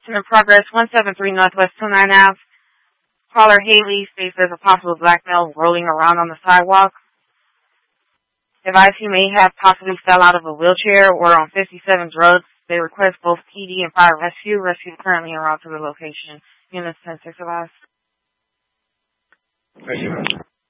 In progress, 173 Northwest 29 Ave. Caller Haley states there's a possible black male rolling around on the sidewalk. Advise he may have possibly fell out of a wheelchair or on 57 drugs. They request both PD and fire rescue. Rescue is currently en route to the location. Units 10-6 advise.